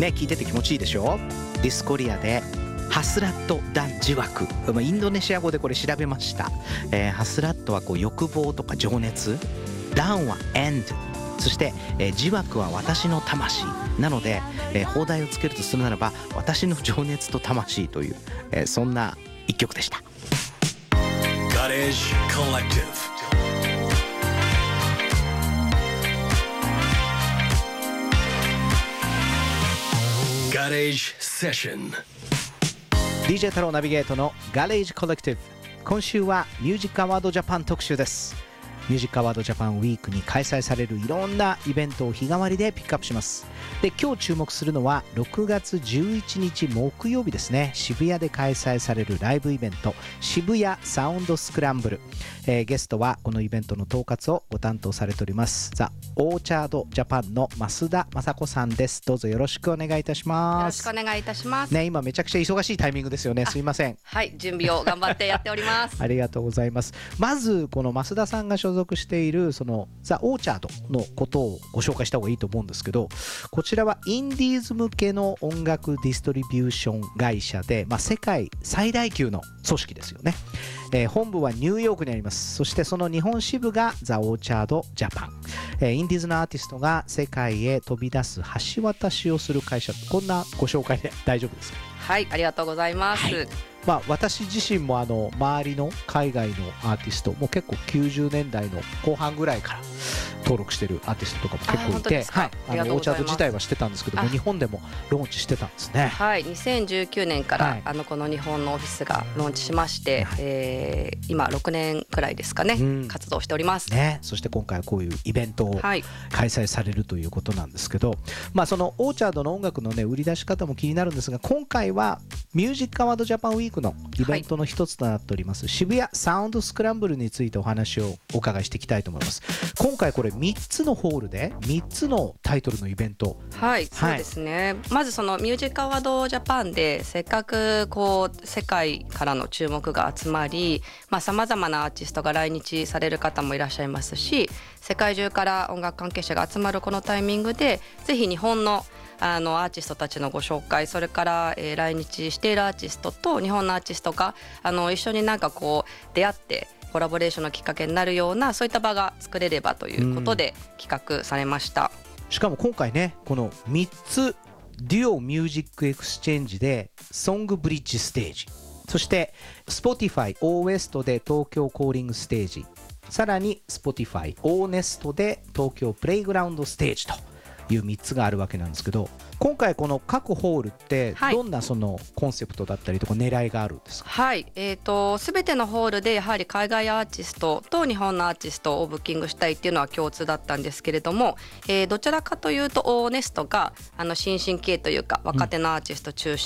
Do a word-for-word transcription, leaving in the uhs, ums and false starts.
ね、聞いてて気持ちいいでしょ。ディスコリアでハスラット・ダン・ジワク、インドネシア語でこれ調べました。えー、ハスラットはこう欲望とか情熱、ダンは end、そして、えー、ジワクは私の魂なので、えー、放題をつけるとするならば私の情熱と魂という、えー、そんな一曲でした。 Garage Collective Garage Session ディージェー 太郎ナビゲートのガレージコレクティブ、今週はミュージックアワードジャパン特集です。ミュージックアワードジャパンウィークに開催されるいろんなイベントを日替わりでピックアップします。で、今日注目するのはろくがつじゅういちにち木曜日ですね。渋谷で開催されるライブイベント、渋谷サウンドスクランブル、えー、ゲストはこのイベントの統括をご担当されておりますザ・オーチャードジャパンの増田雅子さんです。どうぞよろしくお願いいたします。 よろしくお願いいたしますね、今めちゃくちゃ忙しいタイミングですよね。すいません。 はい、準備を頑張ってやっておりますありがとうございます。まずこの増田さんが所属しているそのザ・オーチャードのことをご紹介した方がいいと思うんですけど、こちらはインディーズ向けの音楽ディストリビューション会社で、まあ、世界最大級の組織ですよね。えー、本部はニューヨークにあります。そしてその日本支部がザ・オーチャードジャパン、えー、インディーズのアーティストが世界へ飛び出す橋渡しをする会社、こんなご紹介で大丈夫ですか？ はい、ありがとうございます、はい。 まあ、私自身もあの周りの海外のアーティストも結構きゅうじゅうねんだいの後半ぐらいから登録してるアーティストとかも結構いて、はい、あのオーチャード自体はしてたんですけども、日本でもローンチしてたんですね。 はい、にせんじゅうきゅうねんから、はい、あのこの日本のオフィスがローンチしまして、はい、えー、今ろくねんくらいですかね、うん、活動しております、 ね。そして今回はこういうイベントを開催されるということなんですけど、まあ、そのオーチャードの音楽の、ね、売り出し方も気になるんですが、今回はミュージックアワードジャパンウィークのイベントの一つとなっております、はい、渋谷サウンドスクランブルについてお話をお伺いしていきたいと思います。今回これみっつのホールでみっつのタイトルのイベント。 はい、そうですね、はい、まずそのミュージックアワードジャパンでせっかくこう世界からの注目が集まり、さまざまなアーティストが来日される方もいらっしゃいますし、世界中から音楽関係者が集まるこのタイミングでぜひ日本のあのアーティストたちのご紹介、それから、えー、来日しているアーティストと日本のアーティストがあの一緒になんかこう出会ってコラボレーションのきっかけになるような、そういった場が作れればということで企画されました。 しかも今回ね、このみっつデュオミュージックエクスチェンジでソングブリッジステージ、そして Spotify オーウエストで東京コーリングステージ、さらに Spotify オーネストで東京プレイグラウンドステージというみっつがあるわけなんですけど、今回この各ホールってどんなそのコンセプトだったりとか狙いがあるんですか？ はい、えーと、全てのホールでやはり海外アーティストと日本のアーティストをブッキングしたいっていうのは共通だったんですけれども、えー、どちらかというとオーネストがあの新進系というか若手のアーティスト中心